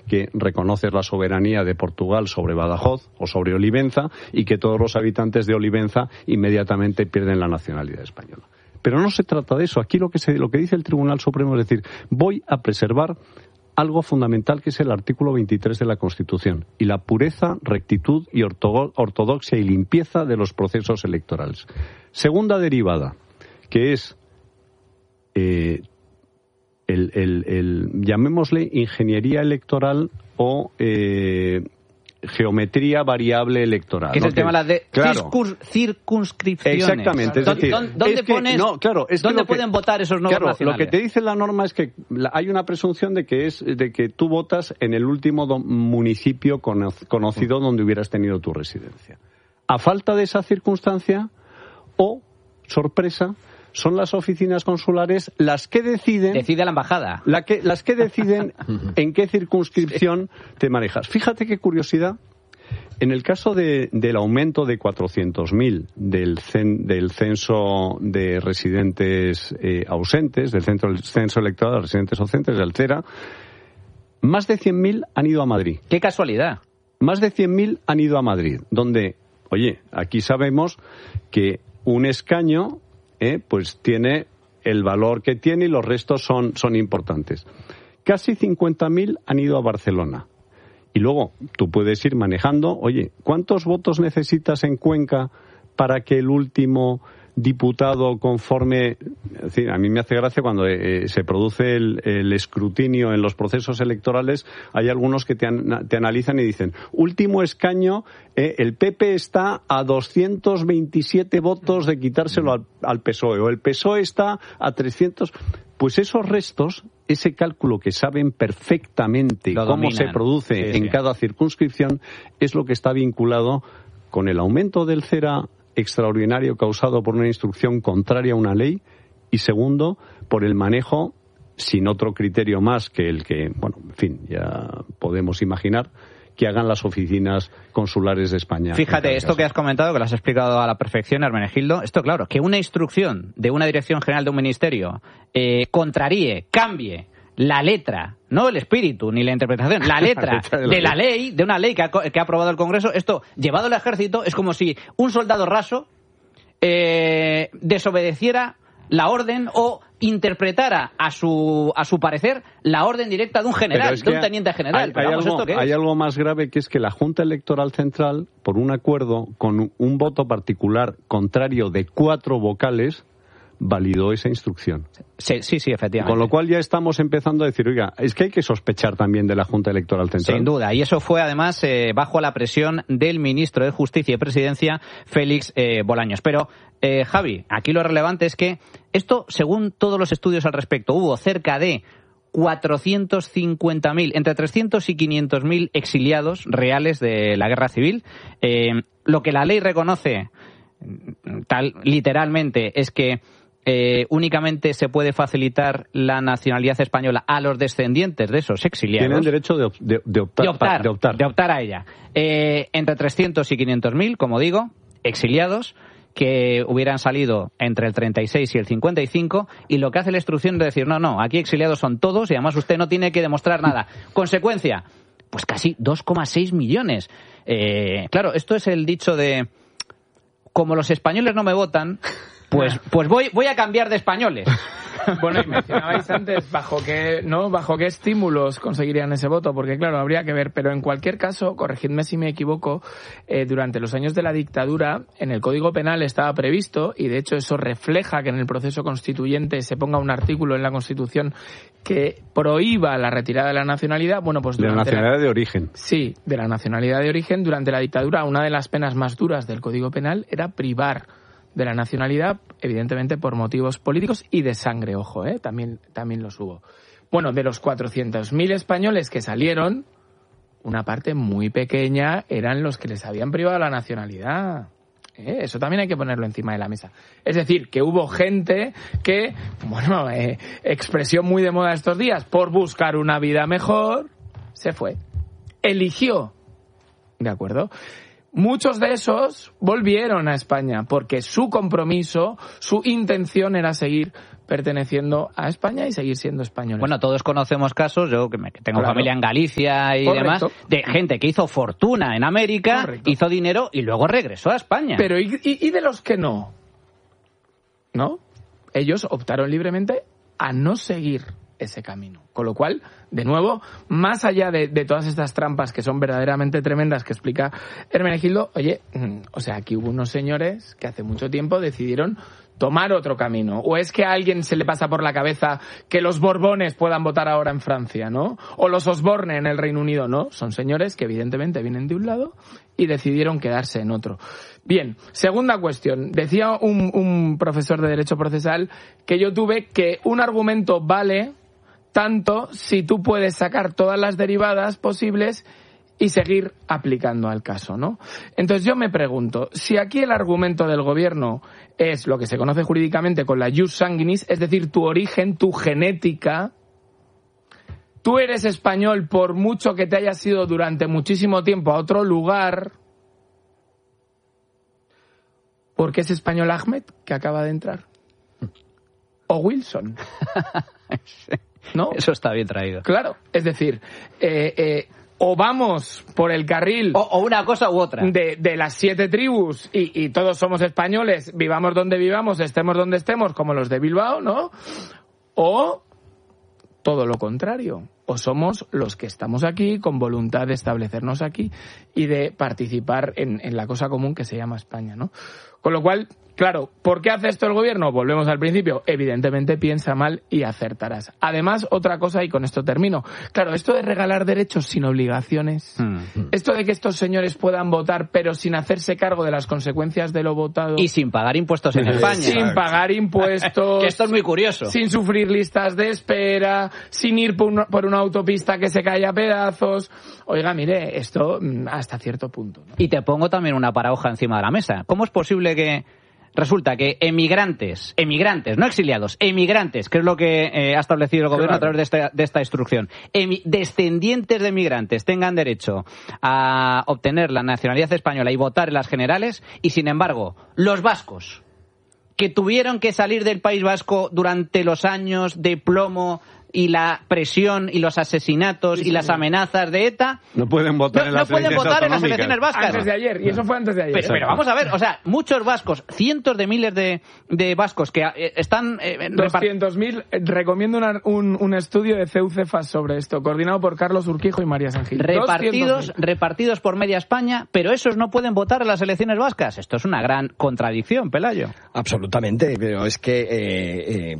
que reconoces la soberanía de Portugal sobre Badajoz o sobre Olivenza y que todos los habitantes de Olivenza inmediatamente pierden la nacionalidad española. Pero no se trata de eso. Aquí lo que dice el Tribunal Supremo es decir, voy a preservar algo fundamental que es el artículo 23 de la Constitución y la pureza, rectitud y ortodoxia y limpieza de los procesos electorales. Segunda derivada, que es llamémosle ingeniería electoral o geometría variable electoral. Que es el tema de circunscripciones. Exactamente. Es decir, ¿Dónde pueden votar esos nuevos nacionales? Lo que te dice la norma es que hay una presunción de que tú votas en el último municipio conocido donde hubieras tenido tu residencia. A falta de esa circunstancia, o, sorpresa, son las oficinas consulares las que deciden... Decide la embajada. Las que deciden en qué circunscripción te manejas. Fíjate qué curiosidad. En el caso del aumento de 400.000 del censo de residentes ausentes, del censo electoral de residentes ausentes, del CERA, más de 100.000 han ido a Madrid. ¡Qué casualidad! Más de 100.000 han ido a Madrid, donde, oye, aquí sabemos que un escaño... pues tiene el valor que tiene y los restos son importantes. Casi 50.000 han ido a Barcelona. Y luego tú puedes ir manejando, oye, ¿cuántos votos necesitas en Cuenca para que el último diputado conforme... Es decir, a mí me hace gracia cuando se produce el escrutinio en los procesos electorales, hay algunos que te analizan y dicen, último escaño, el PP está a 227 votos de quitárselo al PSOE, o el PSOE está a 300... Pues esos restos, ese cálculo que saben perfectamente cómo se produce en cada circunscripción, es lo que está vinculado con el aumento del CERA extraordinario causado por una instrucción contraria a una ley y segundo, por el manejo, sin otro criterio más que el que, bueno, en fin, ya podemos imaginar, que hagan las oficinas consulares de España. Fíjate, esto que has comentado, que lo has explicado a la perfección, Hermenegildo, esto claro, que una instrucción de una dirección general de un ministerio contraríe, cambie la letra, no el espíritu ni la interpretación, la letra de la ley, de una ley que ha aprobado el Congreso, esto llevado al ejército es como si un soldado raso desobedeciera la orden o interpretara a su parecer la orden directa de un general, de un teniente general. Hay algo más grave, que es que la Junta Electoral Central, por un acuerdo con un voto particular contrario de 4 vocales, validó esa instrucción. Sí, efectivamente. Con lo cual ya estamos empezando a decir, oiga, es que hay que sospechar también de la Junta Electoral Central. Sin duda, y eso fue además bajo la presión del ministro de Justicia y Presidencia, Félix Bolaños. Pero, Javi, aquí lo relevante es que esto, según todos los estudios al respecto, hubo cerca de 450.000, entre 300 y 500.000 exiliados reales de la guerra civil. Lo que la ley reconoce, literalmente, es que únicamente se puede facilitar la nacionalidad española a los descendientes de esos exiliados. Tienen derecho de optar a ella. Entre 300 y 500.000, como digo, exiliados que hubieran salido entre el 36 y el 55, y lo que hace la instrucción es decir, no, aquí exiliados son todos y además usted no tiene que demostrar nada. Consecuencia, pues casi 2,6 millones. Claro, esto es el dicho de, como los españoles no me votan, pues voy a cambiar de españoles. Bueno, y mencionabais antes bajo qué estímulos conseguirían ese voto, porque claro, habría que ver, pero en cualquier caso, corregidme si me equivoco, durante los años de la dictadura, en el Código Penal estaba previsto, y de hecho eso refleja que en el proceso constituyente se ponga un artículo en la Constitución que prohíba la retirada de la nacionalidad. Bueno, pues de la nacionalidad de origen. Sí, de la nacionalidad de origen. Durante la dictadura, una de las penas más duras del Código Penal era privar de la nacionalidad, evidentemente por motivos políticos y de sangre, ojo, también los hubo. Bueno, de los 400.000 españoles que salieron, una parte muy pequeña eran los que les habían privado la nacionalidad. Eso también hay que ponerlo encima de la mesa. Es decir, que hubo gente que, expresión muy de moda estos días, por buscar una vida mejor, se fue. Eligió. ¿De acuerdo? muchos de esos volvieron a España porque su compromiso, su intención era seguir perteneciendo a España y seguir siendo españoles. Bueno, todos conocemos casos, yo que tengo familia en Galicia y Correcto. demás, de gente que hizo fortuna en América, hizo dinero y luego regresó a España. Pero ¿y de los que no? ¿No? Ellos optaron libremente a no seguir ese camino. Con lo cual, de nuevo, más allá de todas estas trampas que son verdaderamente tremendas que explica Hermenegildo, oye, o sea, aquí hubo unos señores que hace mucho tiempo decidieron tomar otro camino. ¿O es que a alguien se le pasa por la cabeza que los Borbones puedan votar ahora en Francia, ¿no? O los Osborne en el Reino Unido, ¿no? Son señores que evidentemente vienen de un lado y decidieron quedarse en otro. Bien, segunda cuestión. Decía un profesor de Derecho Procesal que yo tuve que un argumento vale tanto si tú puedes sacar todas las derivadas posibles y seguir aplicando al caso, ¿no? Entonces yo me pregunto, si aquí el argumento del gobierno es lo que se conoce jurídicamente con la jus sanguinis, es decir, tu origen, tu genética, tú eres español por mucho que te hayas ido durante muchísimo tiempo a otro lugar, ¿por qué es español Ahmed, que acaba de entrar? O Wilson. ¿No? Eso está bien traído. Claro, es decir, o vamos por el carril o una cosa u otra de las 7 tribus y todos somos españoles, vivamos donde vivamos, estemos donde estemos, como los de Bilbao, ¿no? O todo lo contrario, o somos los que estamos aquí con voluntad de establecernos aquí y de participar en la cosa común que se llama España, ¿no? Con lo cual, claro, ¿por qué hace esto el gobierno? Volvemos al principio. Evidentemente piensa mal y acertarás. Además, otra cosa, y con esto termino. Claro, esto de regalar derechos sin obligaciones, esto de que estos señores puedan votar pero sin hacerse cargo de las consecuencias de lo votado. Y sin pagar impuestos en España. Sin pagar impuestos. Que esto es muy curioso. Sin sufrir listas de espera, sin ir por una autopista que se cae a pedazos. Oiga, mire, esto hasta cierto punto, ¿no? Y te pongo también una paradoja encima de la mesa. ¿Cómo es posible que resulta que emigrantes, no exiliados, emigrantes, que es lo que ha establecido el gobierno a través de esta instrucción, descendientes de emigrantes tengan derecho a obtener la nacionalidad española y votar en las generales, y sin embargo, los vascos, que tuvieron que salir del País Vasco durante los años de plomo y la presión y los asesinatos y las amenazas de ETA, no pueden votar en las elecciones vascas. Antes de ayer, y eso fue antes de ayer. Pero vamos a ver, o sea, muchos vascos, cientos de miles de vascos que están... 200.000, recomiendo un estudio de CEU-Cefas sobre esto, coordinado por Carlos Urquijo y María Sangil. Repartidos por media España, pero esos no pueden votar en las elecciones vascas. Esto es una gran contradicción, Pelayo. Absolutamente, pero es que,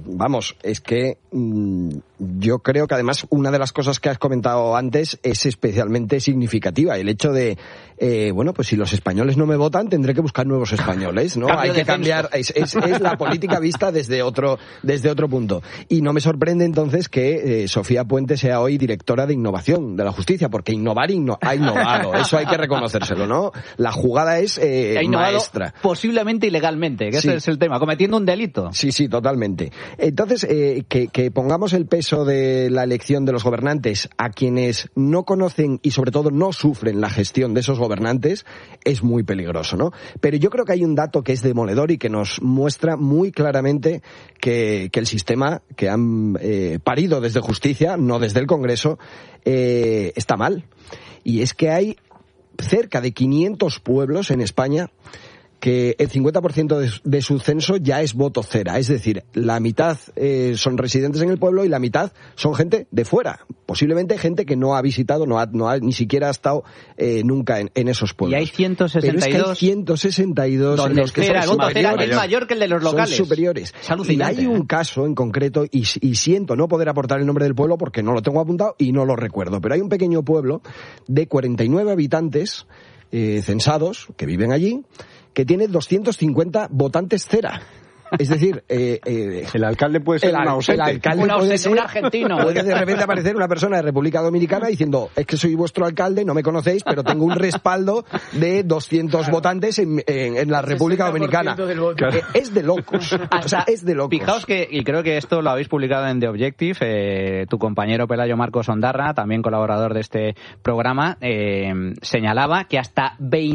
yo creo que además una de las cosas que has comentado antes es especialmente significativa. El hecho de, pues si los españoles no me votan, tendré que buscar nuevos españoles, ¿no? Hay que cambiar, es la política vista desde otro punto. Y no me sorprende entonces que Sofía Puente sea hoy directora de innovación de la justicia, porque innovar ha innovado, eso hay que reconocérselo, ¿no? La jugada es maestra. Posiblemente ilegalmente, que ese es el tema, cometiendo un delito. Sí, totalmente. Entonces, que pongamos el peso de la elección de los gobernantes a quienes no conocen y sobre todo no sufren la gestión de esos gobernantes es muy peligroso, ¿no? Pero yo creo que hay un dato que es demoledor y que nos muestra muy claramente que el sistema que han parido desde Justicia, no desde el Congreso, está mal. Y es que hay cerca de 500 pueblos en España que el 50% de su censo ya es voto cera, es decir, la mitad son residentes en el pueblo y la mitad son gente de fuera, posiblemente gente que no ha visitado, ni siquiera ha estado nunca en esos pueblos. Y hay 162. Pero es que hay 162 en los que el voto cera es mayor que el de los locales. Son superiores. Es alucinante. Y hay un caso en concreto, y siento no poder aportar el nombre del pueblo porque no lo tengo apuntado y no lo recuerdo, pero hay un pequeño pueblo de 49 habitantes censados que viven allí, que tiene 250 votantes cera. Es decir, el alcalde puede ser un ausente. El alcalde puede ser un argentino. Puede de repente aparecer una persona de República Dominicana diciendo, es que soy vuestro alcalde, no me conocéis, pero tengo un respaldo de 200 votantes en la República Dominicana. Es de locos. O sea, es de locos. Fijaos que, y creo que esto lo habéis publicado en The Objective, tu compañero Pelayo Marcos Ondarra, también colaborador de este programa, señalaba que hasta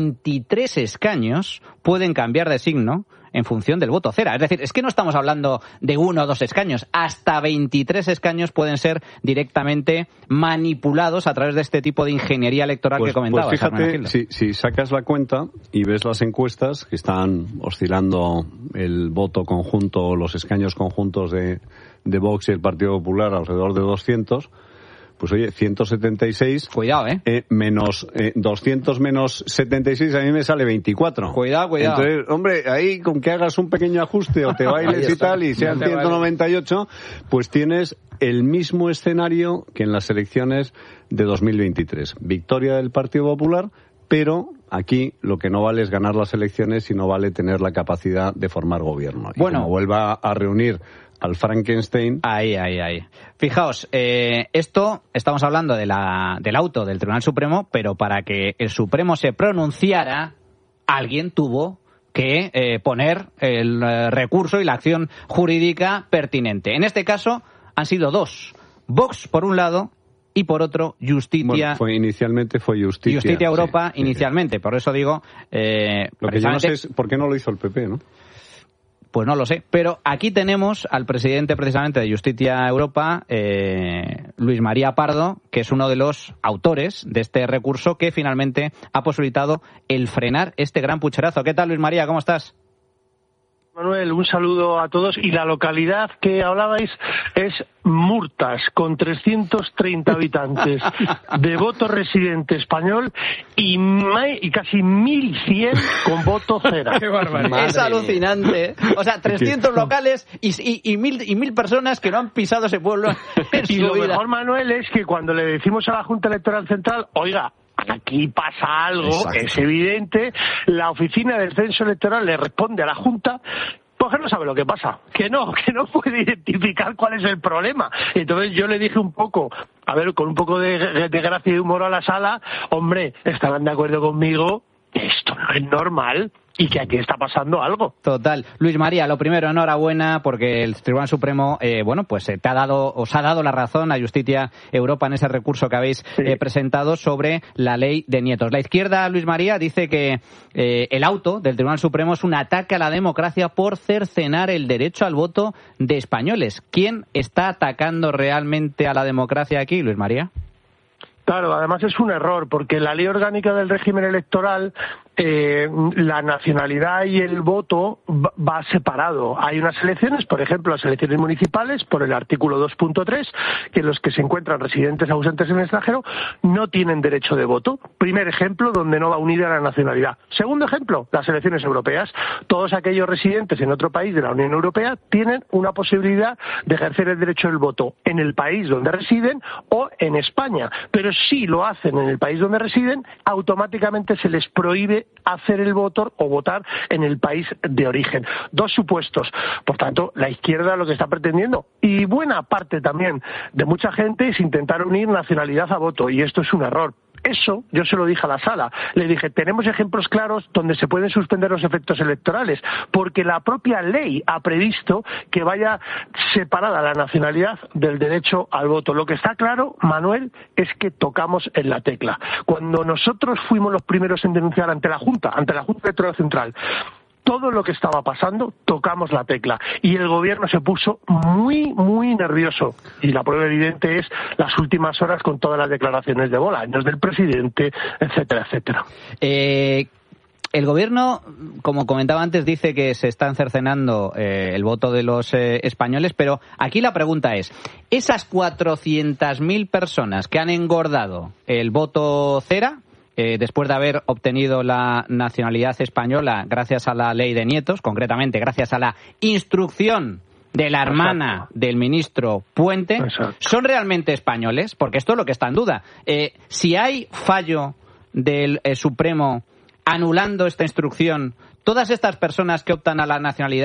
23 escaños pueden cambiar de signo en función del voto cera. Es decir, es que no estamos hablando de 1 o 2 escaños. Hasta 23 escaños pueden ser directamente manipulados a través de este tipo de ingeniería electoral que comentabas. Pues fíjate, si sacas la cuenta y ves las encuestas que están oscilando el voto conjunto, los escaños conjuntos de Vox y el Partido Popular alrededor de 200... Pues oye, 176... Cuidado, menos 200 menos 76, a mí me sale 24. Cuidado. Entonces, hombre, ahí con que hagas un pequeño ajuste o te bailes y tal, y sean 198, pues tienes el mismo escenario que en las elecciones de 2023. Victoria del Partido Popular, pero aquí lo que no vale es ganar las elecciones, sino vale tener la capacidad de formar gobierno. Y como vuelva a reunir al Frankenstein. Ahí. Fijaos, esto estamos hablando del auto del Tribunal Supremo, pero para que el Supremo se pronunciara, alguien tuvo que poner el recurso y la acción jurídica pertinente. En este caso han sido 2. Vox, por un lado, y por otro, Justitia. Inicialmente fue Justitia. Justitia Europa, sí. Inicialmente. Por eso digo... lo que yo no sé es por qué no lo hizo el PP, ¿no? Pues no lo sé, pero aquí tenemos al presidente precisamente de Justitia Europa, Luis María Pardo, que es uno de los autores de este recurso que finalmente ha posibilitado el frenar este gran pucherazo. ¿Qué tal, Luis María? ¿Cómo estás? Manuel, un saludo a todos. Y la localidad que hablabais es Murtas, con 330 habitantes de voto residente español y casi 1.100 con voto cera. ¡Qué barbaridad! Es alucinante. O sea, 300 locales y 1.000 personas que no han pisado ese pueblo en su vida. Y lo mejor, Manuel, es que cuando le decimos a la Junta Electoral Central, oiga, aquí pasa algo, exacto, es evidente, la Oficina del Censo Electoral le responde a la Junta, pues que no sabe lo que pasa, que no puede identificar cuál es el problema. Entonces yo le dije un poco, a ver, con un poco de gracia y humor a la sala, hombre, estarán de acuerdo conmigo, esto no es normal. Y que aquí está pasando algo. Total. Luis María, lo primero, enhorabuena porque el Tribunal Supremo, os ha dado la razón a Justitia Europa en ese recurso que habéis presentado sobre la ley de nietos. La izquierda, Luis María, dice que el auto del Tribunal Supremo es un ataque a la democracia por cercenar el derecho al voto de españoles. ¿Quién está atacando realmente a la democracia aquí, Luis María? Claro, además es un error, porque la ley orgánica del régimen electoral, la nacionalidad y el voto va separado. Hay unas elecciones, por ejemplo, las elecciones municipales, por el artículo 2.3, que los que se encuentran residentes ausentes en el extranjero no tienen derecho de voto. Primer ejemplo donde no va unida la nacionalidad. Segundo ejemplo, las elecciones europeas. Todos aquellos residentes en otro país de la Unión Europea tienen una posibilidad de ejercer el derecho del voto en el país donde residen o en España. Pero si lo hacen en el país donde residen, automáticamente se les prohíbe hacer el voto o votar en el país de origen. 2 supuestos. Por tanto, la izquierda lo que está pretendiendo, y buena parte también de mucha gente, es intentar unir nacionalidad a voto, y esto es un error. Eso yo se lo dije a la sala. Le dije, tenemos ejemplos claros donde se pueden suspender los efectos electorales, porque la propia ley ha previsto que vaya separada la nacionalidad del derecho al voto. Lo que está claro, Manuel, es que tocamos en la tecla. Cuando nosotros fuimos los primeros en denunciar ante la Junta Electoral Central, todo lo que estaba pasando, tocamos la tecla. Y el gobierno se puso muy, muy nervioso. Y la prueba evidente es las últimas horas con todas las declaraciones de Bolaños, del presidente, etcétera, etcétera. El gobierno, como comentaba antes, dice que se están cercenando el voto de los españoles, pero aquí la pregunta es, esas 400.000 personas que han engordado el voto cera, después de haber obtenido la nacionalidad española gracias a la ley de nietos, concretamente gracias a la instrucción de la hermana del ministro Puente, ¿son realmente españoles? Porque esto es lo que está en duda. Si hay fallo del Supremo anulando esta instrucción, ¿todas estas personas que optan a la nacionalidad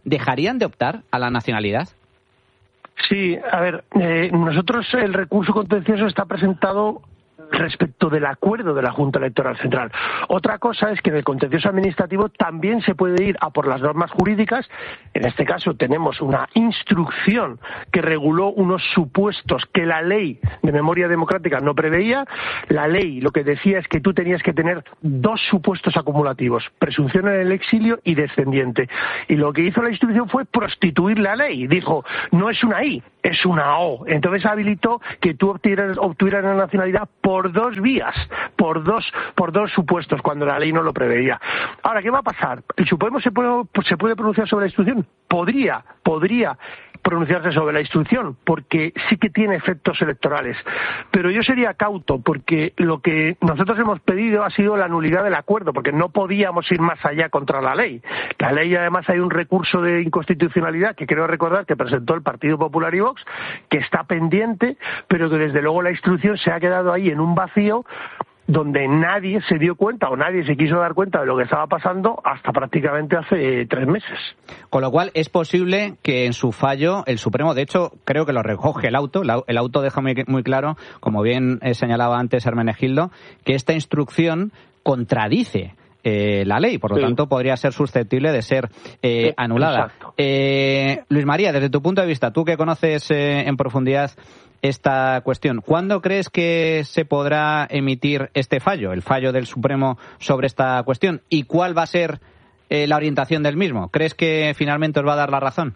¿dejarían de optar a la nacionalidad? Sí, a ver, nosotros el recurso contencioso está presentado respecto del acuerdo de la Junta Electoral Central. Otra cosa es que en el contencioso administrativo también se puede ir a por las normas jurídicas. En este caso tenemos una instrucción que reguló unos supuestos que la ley de memoria democrática no preveía. La ley lo que decía es que tú tenías que tener 2 supuestos acumulativos, presunción en el exilio y descendiente. Y lo que hizo la instrucción fue prostituir la ley. Dijo, no es una I, es una O. Entonces habilitó que tú obtuvieras la nacionalidad por 2 vías, por dos supuestos, cuando la ley no lo preveía. Ahora, ¿qué va a pasar? ¿El Supremo se puede pronunciar sobre la instrucción? Podría pronunciarse sobre la instrucción, porque sí que tiene efectos electorales. Pero yo sería cauto, porque lo que nosotros hemos pedido ha sido la nulidad del acuerdo, porque no podíamos ir más allá contra la ley. La ley, además, hay un recurso de inconstitucionalidad que creo recordar que presentó el Partido Popular y Vox, que está pendiente, pero que desde luego la instrucción se ha quedado ahí en un vacío donde nadie se dio cuenta o nadie se quiso dar cuenta de lo que estaba pasando hasta prácticamente hace 3 meses. Con lo cual es posible que en su fallo el Supremo, de hecho creo que lo recoge el auto deja muy claro, como bien señalaba antes Hermenegildo, que esta instrucción contradice la ley, por lo tanto podría ser susceptible de ser anulada. Luis María, desde tu punto de vista, tú que conoces en profundidad esta cuestión, ¿cuándo crees que se podrá emitir este fallo, el fallo del Supremo sobre esta cuestión? ¿Y cuál va a ser la orientación del mismo? ¿Crees que finalmente os va a dar la razón?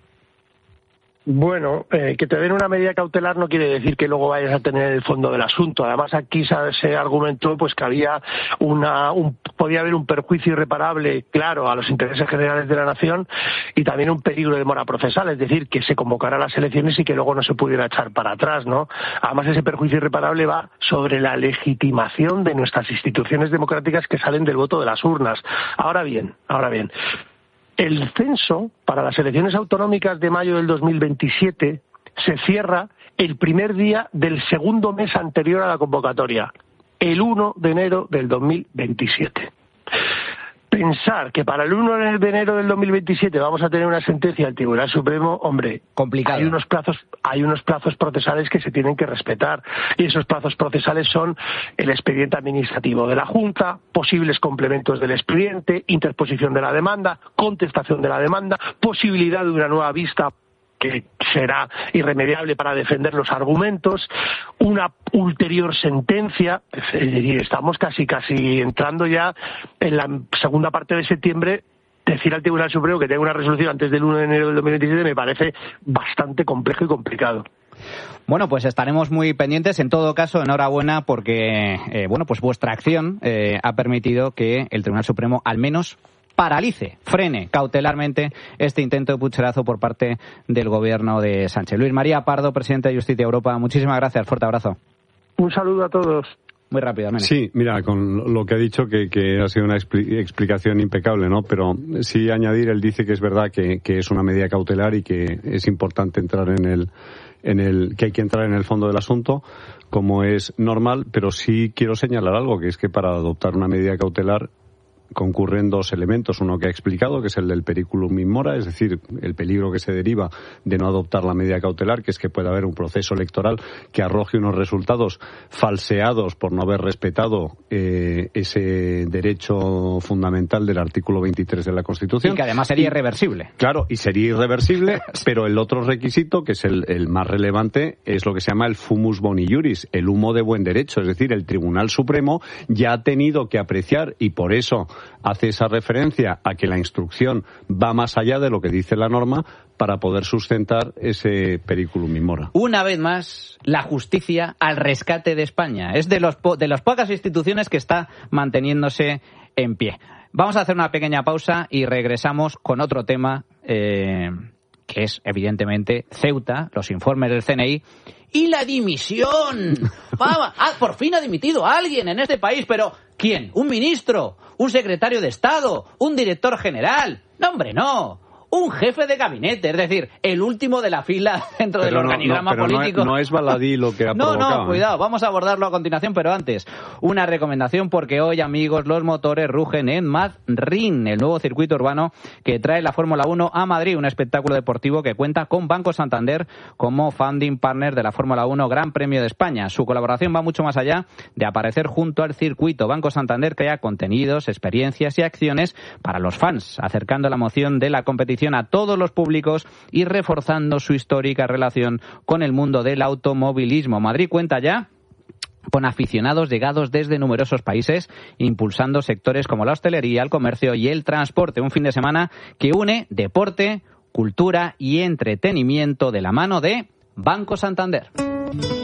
Bueno, que te den una medida cautelar no quiere decir que luego vayas a tener el fondo del asunto. Además, aquí se argumentó pues que había podía haber un perjuicio irreparable, claro, a los intereses generales de la nación y también un peligro de demora procesal, es decir, que se convocara las elecciones y que luego no se pudiera echar para atrás, ¿no? Además, ese perjuicio irreparable va sobre la legitimación de nuestras instituciones democráticas que salen del voto de las urnas. Ahora bien, el censo para las elecciones autonómicas de mayo del 2027 se cierra el primer día del segundo mes anterior a la convocatoria, el 1 de enero del 2027. Pensar que para el 1 de enero del 2027 vamos a tener una sentencia del Tribunal Supremo, hombre, complicado. Hay unos plazos procesales que se tienen que respetar y esos plazos procesales son el expediente administrativo de la Junta, posibles complementos del expediente, interposición de la demanda, contestación de la demanda, posibilidad de una nueva vista que será irremediable para defender los argumentos, una ulterior sentencia, es decir, estamos casi entrando ya en la segunda parte de septiembre. Decir al Tribunal Supremo que tenga una resolución antes del 1 de enero del 2027 me parece bastante complejo y complicado. Bueno, pues estaremos muy pendientes. En todo caso, enhorabuena porque pues vuestra acción ha permitido que el Tribunal Supremo al menos frene cautelarmente este intento de pucherazo por parte del gobierno de Sánchez. Luis María Pardo, presidente de Justicia Europa, muchísimas gracias, fuerte abrazo. Un saludo a todos. Muy rápidamente. Sí, mira, con lo que ha dicho que ha sido una explicación impecable, ¿no? Pero sí añadir, él dice que es verdad que es una medida cautelar y que es importante entrar que hay que entrar en el fondo del asunto, como es normal, pero sí quiero señalar algo, que es que para adoptar una medida cautelar concurren 2 elementos. Uno que ha explicado, que es el del periculum in mora, es decir, el peligro que se deriva de no adoptar la medida cautelar, que es que puede haber un proceso electoral que arroje unos resultados falseados por no haber respetado ese derecho fundamental del artículo 23 de la Constitución. Y que además sería irreversible. Claro, y sería irreversible, pero el otro requisito, que es el más relevante, es lo que se llama el fumus boni iuris, el humo de buen derecho. Es decir, el Tribunal Supremo ya ha tenido que apreciar, y por eso hace esa referencia a que la instrucción va más allá de lo que dice la norma para poder sustentar ese periculum in mora. Una vez más, la justicia al rescate de España. Es de las pocas instituciones que está manteniéndose en pie. Vamos a hacer una pequeña pausa y regresamos con otro tema que es, evidentemente, Ceuta, los informes del CNI y la dimisión. Por fin ha dimitido alguien en este país, pero ¿quién? ¿Un ministro? ¿Un secretario de Estado? ¿Un director general? No, hombre, no. un jefe de gabinete, es decir, el último de la fila dentro del organigrama político. No es baladí lo que ha provocado. No, cuidado, vamos a abordarlo a continuación, pero antes, una recomendación porque hoy, amigos, los motores rugen en Madrid, el nuevo circuito urbano que trae la Fórmula 1 a Madrid, un espectáculo deportivo que cuenta con Banco Santander como funding partner de la Fórmula 1 Gran Premio de España. Su colaboración va mucho más allá de aparecer junto al circuito. Banco Santander crea contenidos, experiencias y acciones para los fans, acercando la emoción de la competición a todos los públicos y reforzando su histórica relación con el mundo del automovilismo. Madrid cuenta ya con aficionados llegados desde numerosos países, impulsando sectores como la hostelería, el comercio y el transporte. Un fin de semana que une deporte, cultura y entretenimiento de la mano de Banco Santander.